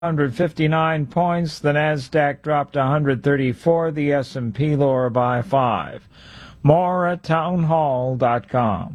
159 points. The Nasdaq dropped 134. The S&P lower by 5. More at townhall.com.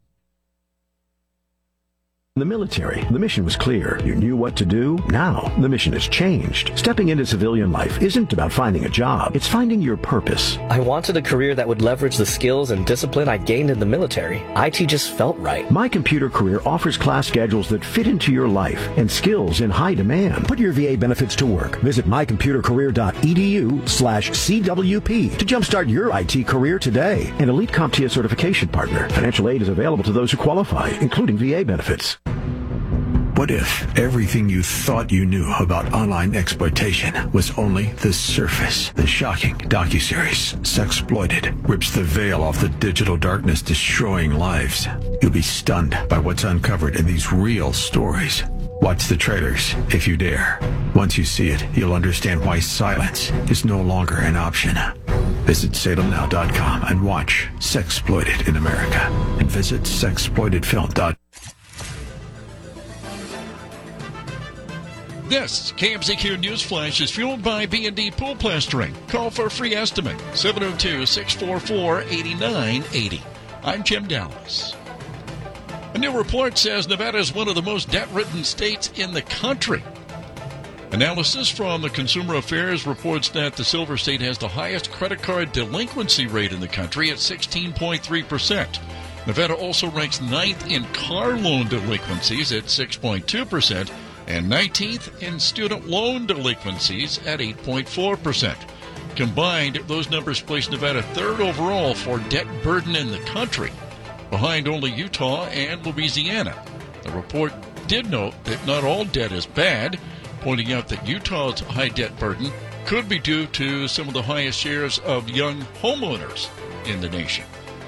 In the military, the mission was clear. You knew what to do. Now, the mission has changed. Stepping into civilian life isn't about finding a job. It's finding your purpose. I wanted a career that would leverage the skills and discipline I gained in the military. IT just felt right. My Computer Career offers class schedules that fit into your life and skills in high demand. Put your VA benefits to work. Visit mycomputercareer.edu/CWP to jumpstart your IT career today. An elite CompTIA certification partner. Financial aid is available to those who qualify, including VA benefits. What if everything you thought you knew about online exploitation was only the surface? The shocking docuseries, Sexploited, rips the veil off the digital darkness, destroying lives. You'll be stunned by what's uncovered in these real stories. Watch the trailers, if you dare. Once you see it, you'll understand why silence is no longer an option. Visit salemnow.com and watch Sexploited in America. And visit sexploitedfilm.com. This KMZQ News Flash is fueled by B&D Pool Plastering. Call for a free estimate, 702-644-8980. I'm Jim Dallas. A new report says Nevada is one of the most debt-ridden states in the country. Analysis from the Consumer Affairs reports that the Silver State has the highest credit card delinquency rate in the country at 16.3%. Nevada also ranks 9th in car loan delinquencies at 6.2%. and 19th in student loan delinquencies at 8.4%. Combined, those numbers place Nevada 3rd overall for debt burden in the country, behind only Utah and Louisiana. The report did note that not all debt is bad, pointing out that Utah's high debt burden could be due to some of the highest shares of young homeowners in the nation.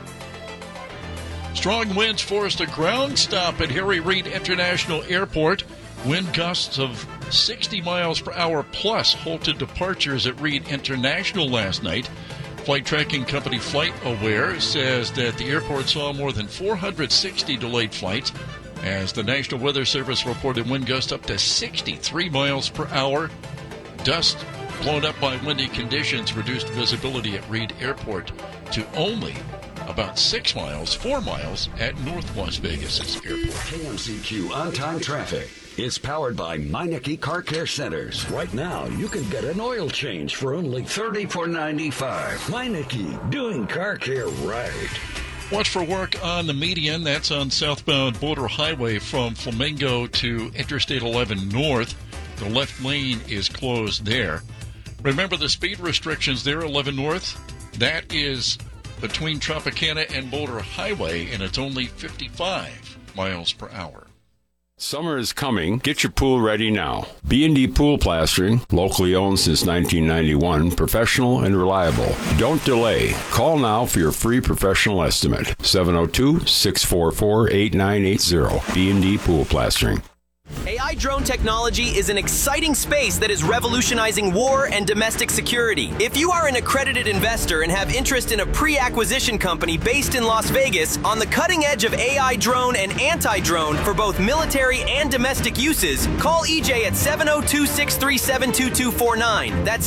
Strong winds forced a ground stop at Harry Reid International Airport. Wind gusts of 60 miles per hour plus halted departures at Reid International last night. Flight tracking company FlightAware says that the airport saw more than 460 delayed flights as the National Weather Service reported wind gusts up to 63 miles per hour. Dust blown up by windy conditions reduced visibility at Reid Airport to only about 4 miles at North Las Vegas' airport. KMCQ on-time traffic. It's powered by Meineke Car Care Centers. Right now, you can get an oil change for only $34.95. Meineke, doing car care right. Watch for work on the median. That's on southbound Border Highway from Flamingo to Interstate 11 North. The left lane is closed there. Remember the speed restrictions there, 11 North? That is between Tropicana and Boulder Highway, and it's only 55 miles per hour. Summer is coming. Get your pool ready now. B&D Pool Plastering, locally owned since 1991, professional and reliable. Don't delay. Call now for your free professional estimate. 702-644-8980. B&D Pool Plastering. AI drone technology is an exciting space that is revolutionizing war and domestic security. If you are an accredited investor and have interest in a pre-acquisition company based in Las Vegas on the cutting edge of AI drone and anti-drone for both military and domestic uses, call EJ at 702-637-2249. That's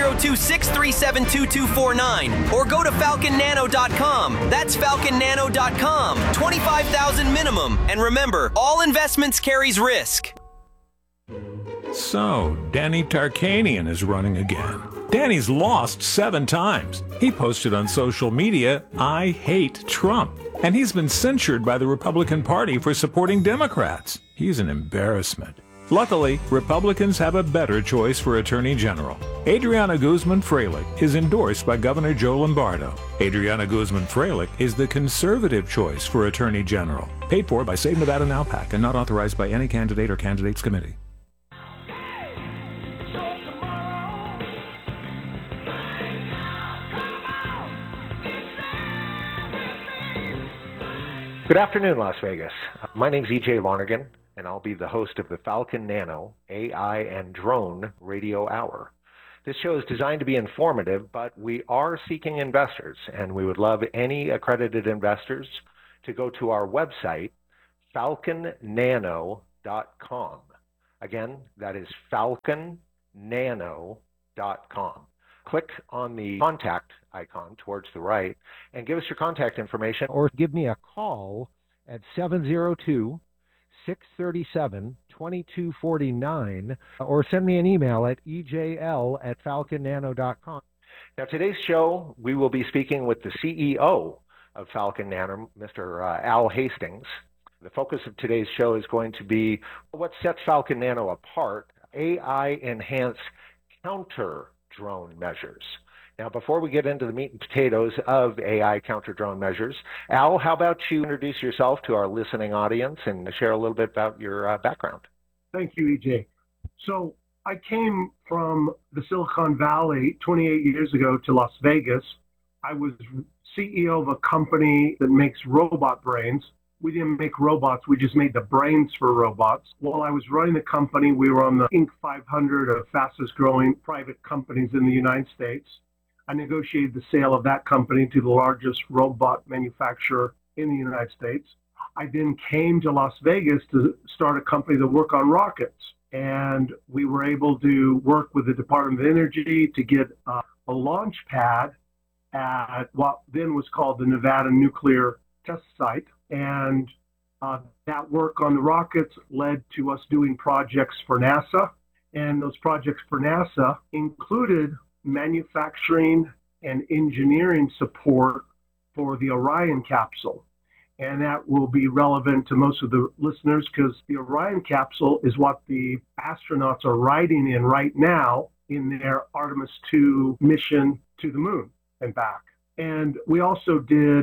702-637-2249. Or go to falconnano.com. That's falconnano.com. $25,000 minimum. And remember, all investments carries risk. So, Danny Tarkanian is running again. Danny's lost 7 times. He posted on social media, "I hate Trump." And he's been censured by the Republican Party for supporting Democrats. He's an embarrassment. Luckily, Republicans have a better choice for Attorney General. Adriana Guzman-Freilich is endorsed by Governor Joe Lombardo. Adriana Guzman-Freilich is the conservative choice for Attorney General. Paid for by Save Nevada Now PAC and not authorized by any candidate or candidates committee. Good afternoon, Las Vegas. My name's EJ Lonergan, and I'll be the host of the Falcon Nano AI and Drone Radio Hour. This show is designed to be informative, but we are seeking investors, and we would love any accredited investors to go to our website, falconnano.com. Again, that is falconnano.com. Click on the contact icon towards the right and give us your contact information, or give me a call at 702-637-2249, or send me an email at ejl@falconnano.com. Now, today's show, we will be speaking with the CEO of Falcon Nano, Mr. Al Hastings. The focus of today's show is going to be what sets Falcon Nano apart: AI-enhanced counter-drone measures. Now, before we get into the meat and potatoes of AI counter-drone measures, Al, how about you introduce yourself to our listening audience and share a little bit about your background? Thank you, EJ. So I came from the Silicon Valley 28 years ago to Las Vegas. I was CEO of a company that makes robot brains. We didn't make robots, we just made the brains for robots. While I was running the company, we were on the Inc. 500 of fastest growing private companies in the United States. I negotiated the sale of that company to the largest robot manufacturer in the United States. I then came to Las Vegas to start a company that worked on rockets. And we were able to work with the Department of Energy to get a launch pad at what then was called the Nevada Nuclear Test Site. And that work on the rockets led to us doing projects for NASA. And those projects for NASA included manufacturing and engineering support for the Orion capsule. And that will be relevant to most of the listeners because the Orion capsule is what the astronauts are riding in right now in their Artemis II mission to the moon and back. And we also did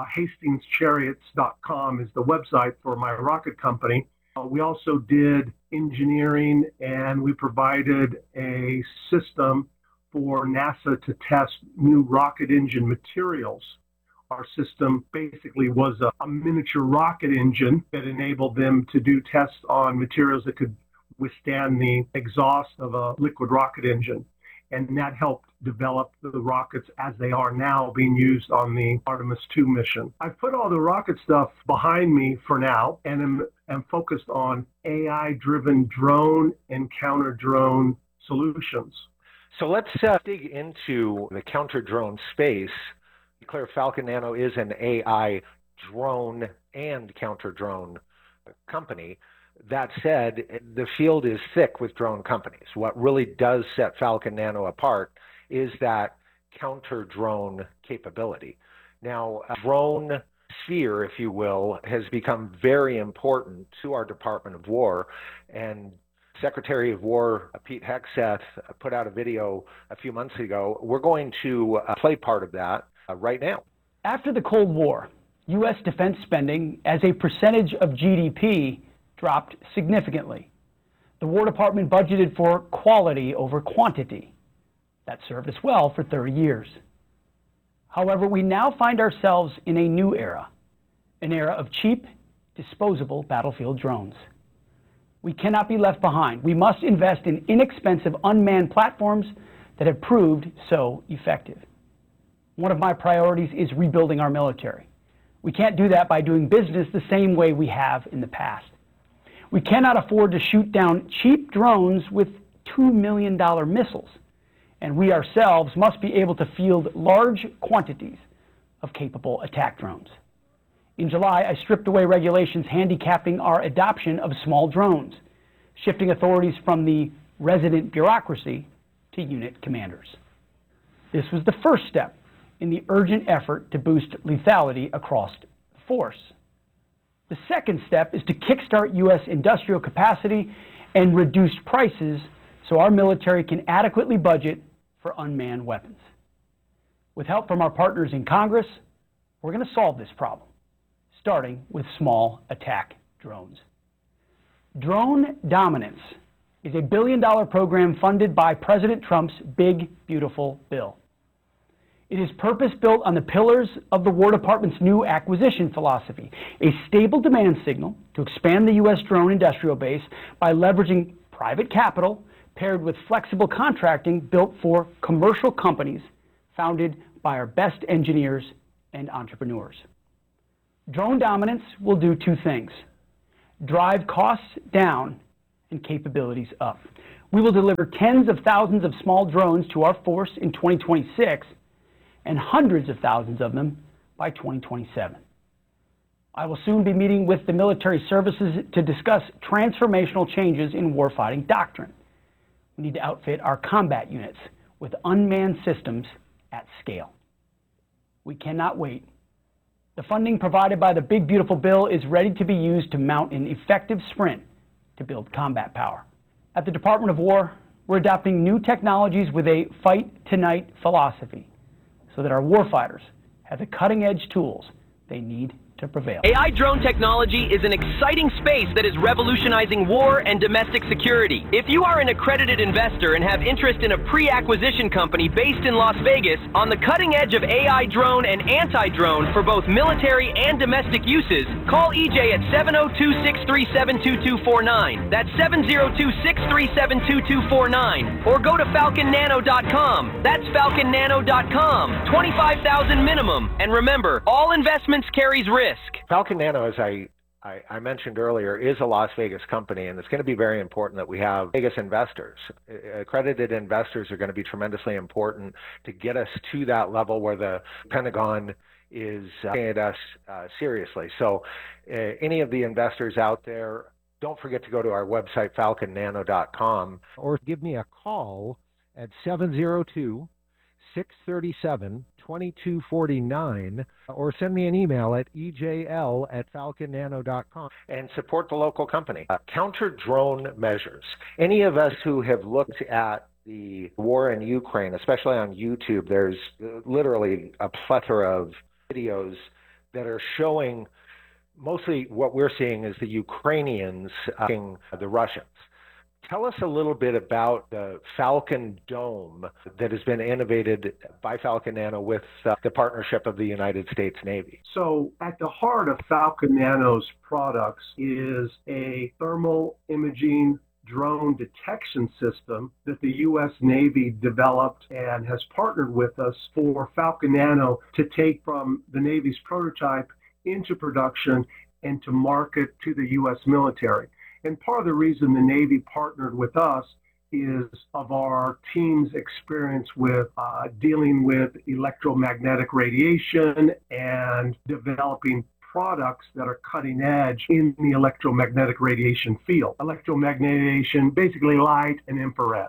hastingschariots.com is the website for my rocket company. We also did engineering, and we provided a system for NASA to test new rocket engine materials. Our system basically was a miniature rocket engine that enabled them to do tests on materials that could withstand the exhaust of a liquid rocket engine. And that helped develop the rockets as they are now being used on the Artemis II mission. I've put all the rocket stuff behind me for now and am focused on AI-driven drone and counter-drone solutions. So let's dig into the counter-drone space. Declare Falcon Nano is an AI drone and counter-drone company. That said, the field is thick with drone companies. What really does set Falcon Nano apart is that counter-drone capability. Now, a drone sphere, if you will, has become very important to our Department of War, and Secretary of War Pete Hegseth put out a video a few months ago. We're going to play part of that right now. After the Cold War, U.S. defense spending as a percentage of GDP dropped significantly. The War Department budgeted for quality over quantity. That served us well for 30 years. However, we now find ourselves in a new era, an era of cheap, disposable battlefield drones. We cannot be left behind. We must invest in inexpensive unmanned platforms that have proved so effective. One of my priorities is rebuilding our military. We can't do that by doing business the same way we have in the past. We cannot afford to shoot down cheap drones with $2 million missiles, and we ourselves must be able to field large quantities of capable attack drones. In July, I stripped away regulations handicapping our adoption of small drones, shifting authorities from the resident bureaucracy to unit commanders. This was the first step in the urgent effort to boost lethality across the force. The second step is to kickstart U.S. industrial capacity and reduce prices so our military can adequately budget for unmanned weapons. With help from our partners in Congress, we're going to solve this problem, starting with small attack drones. Drone Dominance is a $1 billion program funded by President Trump's Big Beautiful Bill. It is purpose-built on the pillars of the War Department's new acquisition philosophy, a stable demand signal to expand the U.S. drone industrial base by leveraging private capital paired with flexible contracting built for commercial companies founded by our best engineers and entrepreneurs. Drone Dominance will do two things: drive costs down and capabilities up. We will deliver tens of thousands of small drones to our force in 2026 and hundreds of thousands of them by 2027. I will soon be meeting with the military services to discuss transformational changes in warfighting doctrine. We need to outfit our combat units with unmanned systems at scale. We cannot wait. The funding provided by the Big Beautiful Bill is ready to be used to mount an effective sprint to build combat power. At the Department of War, we're adopting new technologies with a fight tonight philosophy so that our warfighters have the cutting-edge tools they need to prevail. AI drone technology is an exciting space that is revolutionizing war and domestic security. If you are an accredited investor and have interest in a pre-acquisition company based in Las Vegas on the cutting edge of AI drone and anti-drone for both military and domestic uses, call EJ at 702-637-2249. That's 702-637-2249. Or go to falconnano.com. That's falconnano.com. $25,000 minimum. And remember, all investments carries risk. Falcon Nano, as I mentioned earlier, is a Las Vegas company, and it's going to be very important that we have Vegas investors. Accredited investors are going to be tremendously important to get us to that level where the Pentagon is looking at us seriously. So any of the investors out there, don't forget to go to our website, falconnano.com, or give me a call at 702-637-2249, or send me an email at ejl@falconnano.com, and support the local company. Counter drone measures. Any of us who have looked at the war in Ukraine, especially on YouTube, there's literally a plethora of videos that are showing mostly what we're seeing is the Ukrainians attacking the Russians. Tell us a little bit about the Falcon Dome that has been innovated by Falcon Nano with the partnership of the United States Navy. So at the heart of Falcon Nano's products is a thermal imaging drone detection system that the U.S. Navy developed and has partnered with us for Falcon Nano to take from the Navy's prototype into production and to market to the U.S. military. And part of the reason the Navy partnered with us is of our team's experience with dealing with electromagnetic radiation and developing products that are cutting edge in the electromagnetic radiation field. Electromagnetic, basically light and infrared.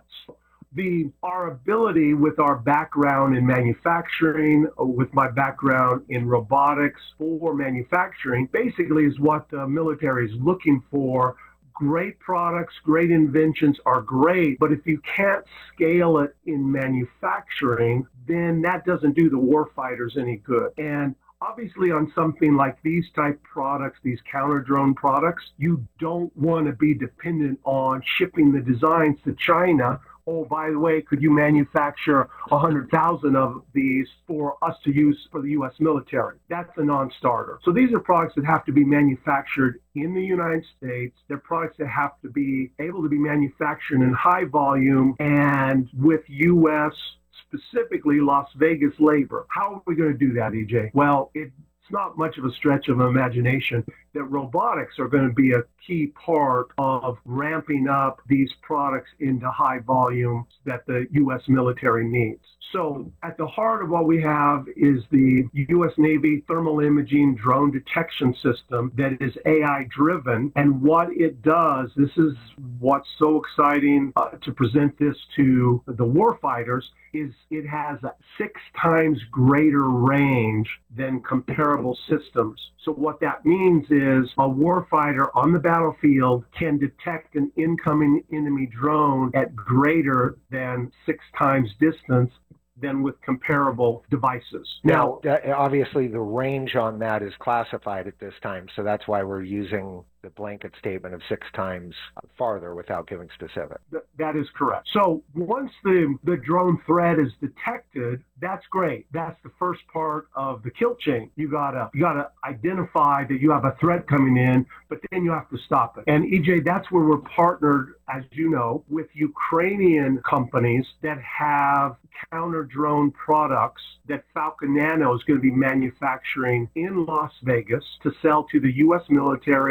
Our ability with our background in manufacturing, with my background in robotics for manufacturing, basically is what the military is looking for. Great products, great inventions are great, but if you can't scale it in manufacturing, then that doesn't do the warfighters any good. And obviously on something like these type products, these counter drone products, you don't want to be dependent on shipping the designs to China. Oh, by the way, could you manufacture 100,000 of these for us to use for the U.S. military? That's a non-starter. So these are products that have to be manufactured in the United States. They're products that have to be able to be manufactured in high volume and with U.S., specifically Las Vegas labor. How are we going to do that, EJ? Well, it's not much of a stretch of imagination that robotics are going to be a key part of ramping up these products into high volumes that the U.S. military needs. So at the heart of what we have is the U.S. Navy thermal imaging drone detection system that is AI driven. And what it does, this is what's so exciting to present this to the warfighters, is it has a 6 times greater range than comparable systems. So what that means is a warfighter on the battlefield can detect an incoming enemy drone at greater than 6 times distance than with comparable devices. Now, obviously the range on that is classified at this time, so that's why we're using the blanket statement of 6 times farther without giving specific. That is correct. So once the drone threat is detected, that's great. That's the first part of the kill chain. You gotta identify that you have a threat coming in, but then you have to stop it. And EJ, that's where we're partnered, as you know, with Ukrainian companies that have counter drone products that Falcon Nano is going to be manufacturing in Las Vegas to sell to the U.S. military and to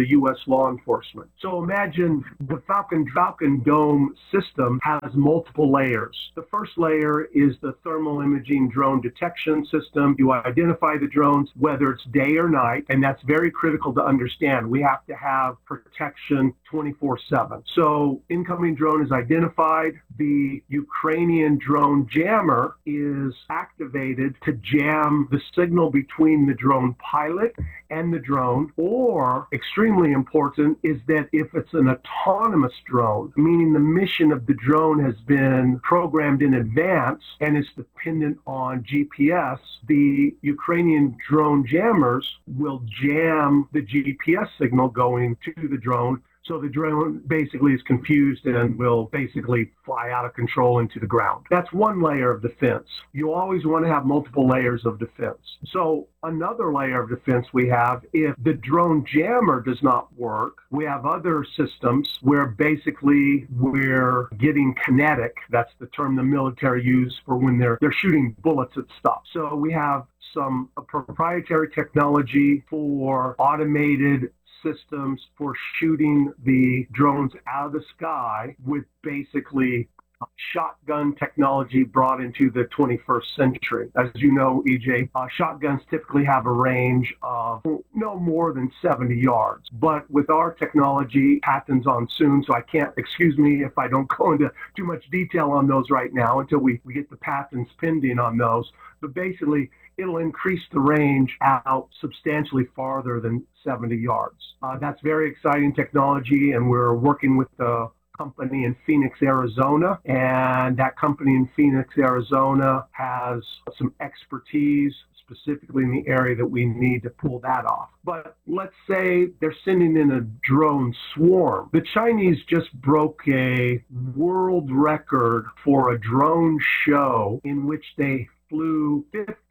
U.S. law enforcement. So imagine the Falcon Dome system has multiple layers. The first layer is the thermal imaging drone detection system. You identify the drones, whether it's day or night, and that's very critical to understand. We have to have protection 24/7. So incoming drone is identified. The Ukrainian drone jammer is activated to jam the signal between the drone pilot and the drone, or extremely important is that if it's an autonomous drone, meaning the mission of the drone has been programmed in advance and is dependent on GPS, the Ukrainian drone jammers will jam the GPS signal going to the drone. So the drone basically is confused and will basically fly out of control into the ground. That's one layer of defense. You always want to have multiple layers of defense. So another layer of defense we have, if the drone jammer does not work, we have other systems where basically we're getting kinetic. That's the term the military use for when they're shooting bullets at stuff. So we have some proprietary technology for automated systems for shooting the drones out of the sky with basically shotgun technology brought into the 21st century. As you know, EJ, shotguns typically have a range of no more than 70 yards. But with our technology, patents on soon, so I can't, excuse me if I don't go into too much detail on those right now until we get the patents pending on those. But basically, it'll increase the range out substantially farther than 70 yards. That's very exciting technology, and we're working with the company in Phoenix, Arizona, and that company in Phoenix, Arizona has some expertise specifically in the area that we need to pull that off. But let's say they're sending in a drone swarm. The Chinese just broke a world record for a drone show in which they flew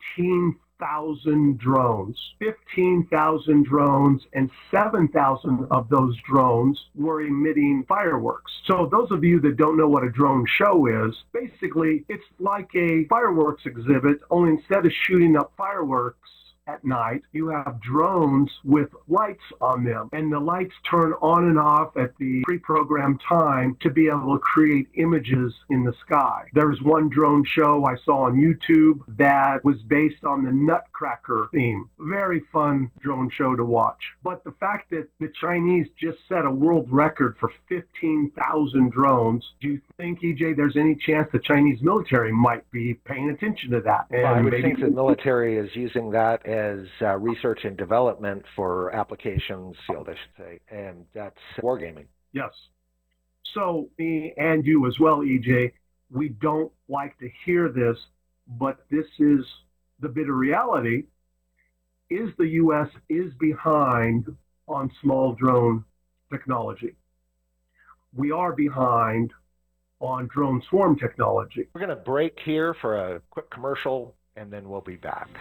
15,000 drones. 15,000 drones, and 7,000 of those drones were emitting fireworks. So those of you that don't know what a drone show is, basically it's like a fireworks exhibit, only instead of shooting up fireworks at night, you have drones with lights on them, and the lights turn on and off at the pre-programmed time to be able to create images in the sky. There's one drone show I saw on YouTube that was based on the Nutcracker theme. Very fun drone show to watch. But the fact that the Chinese just set a world record for 15,000 drones, do you think, EJ, there's any chance the Chinese military might be paying attention to that? And I would think the military is using that as research and development for applications field, I should say, and that's wargaming. Yes. So me and you as well, EJ, we don't like to hear this, but this is the bitter reality, is the U.S. is behind on small drone technology. We are behind on drone swarm technology. We're going to break here for a quick commercial, and then we'll be back.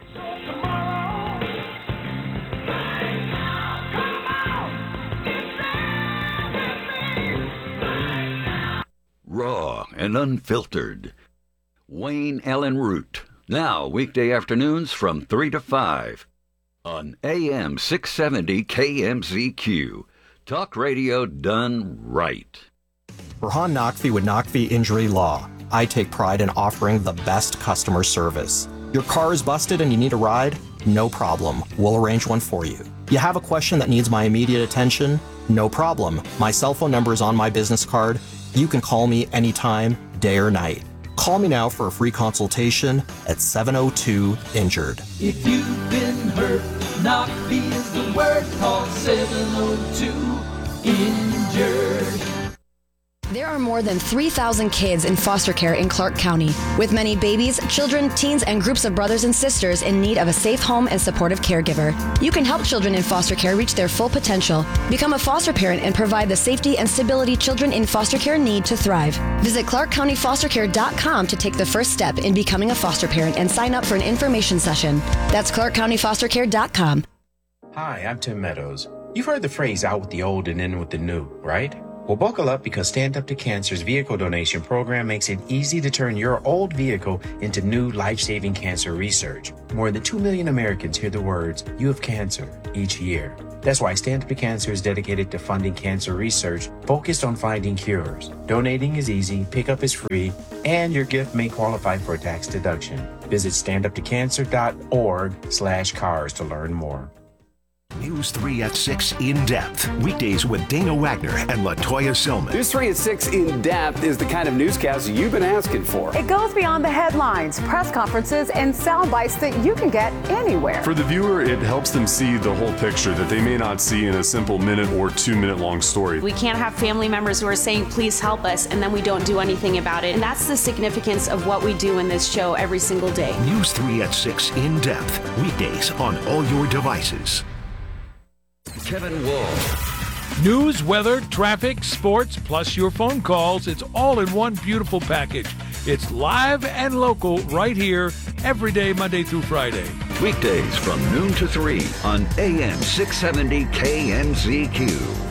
Raw and unfiltered. Wayne Allen Root. Now, weekday afternoons from 3 to 5 on AM 670 KMZQ. Talk radio done right. Rahan Naqvi with Naqvi Injury Law. I take pride in offering the best customer service. Your car is busted and you need a ride? No problem. We'll arrange one for you. You have a question that needs my immediate attention? No problem. My cell phone number is on my business card. You can call me anytime, day or night. Call me now for a free consultation at 702-INJURED. If you've been hurt, Naqvi is the word. Call 702-INJURED. There are more than 3,000 kids in foster care in Clark County, with many babies, children, teens, and groups of brothers and sisters in need of a safe home and supportive caregiver. You can help children in foster care reach their full potential. Become a foster parent and provide the safety and stability children in foster care need to thrive. Visit ClarkCountyFosterCare.com to take the first step in becoming a foster parent and sign up for an information session. That's ClarkCountyFosterCare.com. Hi, I'm Tim Meadows. You've heard the phrase out with the old and in with the new, right? Well, buckle up because Stand Up to Cancer's vehicle donation program makes it easy to turn your old vehicle into new life-saving cancer research. More than 2 million Americans hear the words, "You have cancer," each year. That's why Stand Up to Cancer is dedicated to funding cancer research focused on finding cures. Donating is easy, pickup is free, and your gift may qualify for a tax deduction. Visit standuptocancer.org/cars to learn more. News 3 at 6 In Depth. Weekdays with Dana Wagner and LaToya Silman. News 3 at 6 In Depth is the kind of newscast you've been asking for. It goes beyond the headlines, press conferences, and sound bites that you can get anywhere. For the viewer, it helps them see the whole picture that they may not see in a simple minute or 2 minute long story. We can't have family members who are saying, please help us, and then we don't do anything about it. And that's the significance of what we do in this show every single day. News 3 at 6 In Depth. Weekdays on all your devices. Kevin Wolf. News, weather, traffic, sports, plus your phone calls. It's all in one beautiful package. It's live and local right here every day, Monday through Friday. Weekdays from noon to 3 on AM 670 KNZQ.